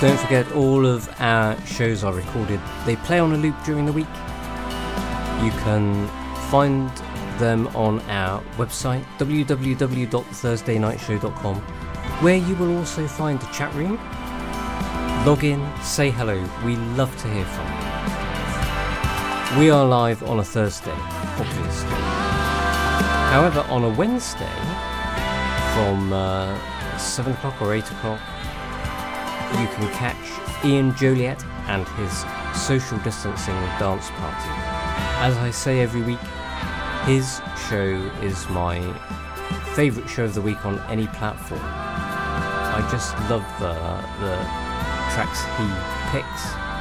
Don't forget, all of our shows are recorded. They play on a loop during the week. You can find them on our website, www.thurstaynightshow.com, where you will also find a chat room. Log in, say hello. We love to hear from you. We are live on a Thursday, obviously. However, on a Wednesday, from 7 o'clock or 8 o'clock, you can catch Ian Joliet and his social distancing dance party. As I say every week, his show is my favourite show of the week on any platform. I just love the tracks he picks.